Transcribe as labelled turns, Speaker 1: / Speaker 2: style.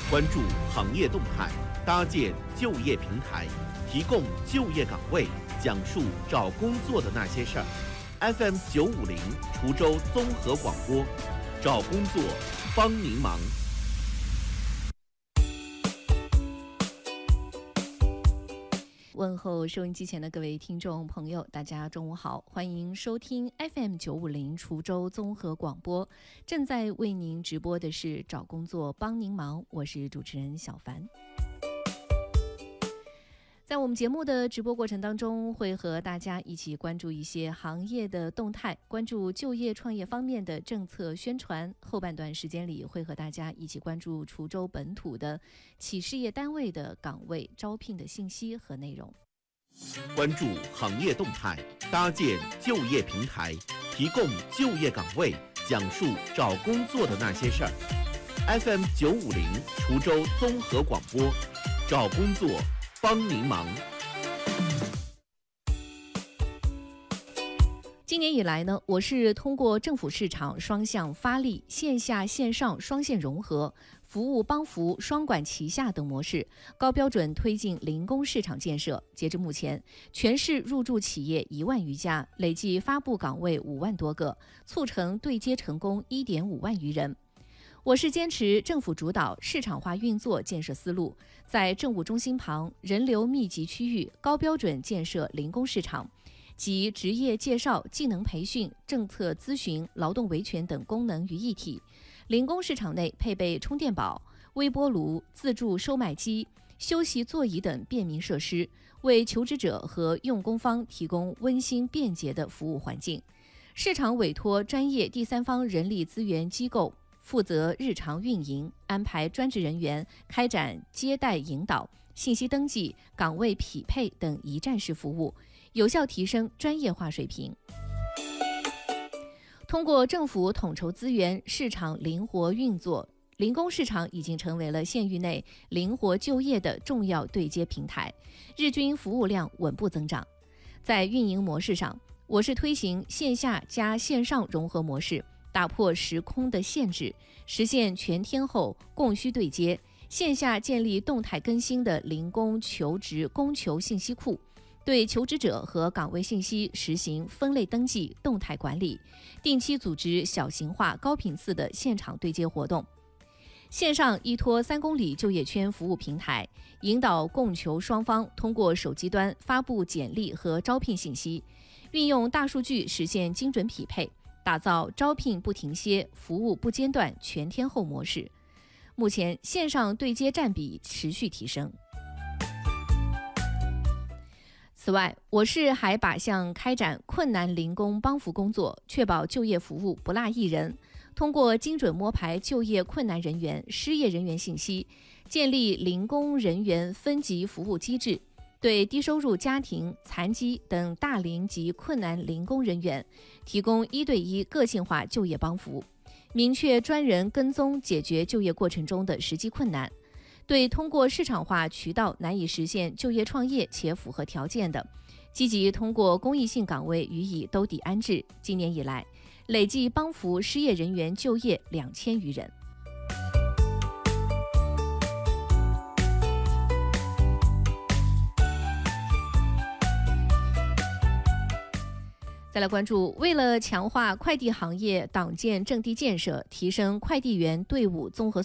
Speaker 1: 关注行业动态，搭建就业平台，提供就业岗位，讲述找工作的那些事儿。FM 950滁州综合广播，找工作帮您忙。
Speaker 2: 问候收音机前的各位听众朋友，大家中午好，欢迎收听 FM 950滁州综合广播。正在为您直播的是找工作帮您忙，我是主持人小凡。在我们节目的直播过程当中，会和大家一起关注一些行业的动态，关注就业创业方面的政策宣传。后半段时间里，会和大家一起关注滁州本土的企事业单位的岗位招聘的信息和内容。
Speaker 1: 关注行业动态，搭建就业平台，提供就业岗位，讲述找工作的那些事儿。FM 950滁州综合广播，找工作帮您忙。
Speaker 2: 今年以来呢，我是通过政府市场双向发力、线下线上双线融合、服务帮扶双管齐下等模式，高标准推进零工市场建设。截至目前，全市入驻企业1万余家，累计发布岗位5万多个，促成对接成功1.5万余人。我是坚持政府主导市场化运作建设思路，在政务中心旁人流密集区域高标准建设零工市场，集职业介绍、技能培训、政策咨询、劳动维权等功能于一体。零工市场内配备充电宝、微波炉、自助售卖机、休息座椅等便民设施，为求职者和用工方提供温馨便捷的服务环境。市场委托专业第三方人力资源机构负责日常运营，安排专职人员开展接待引导、信息登记、岗位匹配等一站式服务，有效提升专业化水平。通过政府统筹资源，市场灵活运作，零工市场已经成为了县域内灵活就业的重要对接平台，日均服务量稳步增长。在运营模式上，我是推行线下加线上融合模式，打破时空的限制，实现全天候供需对接。线下建立动态更新的零工求职供求信息库，对求职者和岗位信息实行分类登记、动态管理，定期组织小型化、高频次的现场对接活动。线上依托3公里就业圈服务平台，引导供求双方通过手机端发布简历和招聘信息，运用大数据实现精准匹配，打造招聘不停歇、服务不间断全天候模式。目前线上对接占比持续提升。此外，我市还靶向开展困难零工帮扶工作，确保就业服务不落一人。通过精准摸排就业困难人员、失业人员信息，建立零工人员分级服务机制，对低收入家庭、残疾等大龄及困难零工人员提供1对1个性化就业帮扶，明确专人跟踪解决就业过程中的实际困难。对通过市场化渠道难以实现就业创业且符合条件的，积极通过公益性岗位予以兜底安置。今年以来，累计帮扶失业人员就业2000余人。再来关注，为了强化快递行业党建阵地建设，提升快递员队伍综合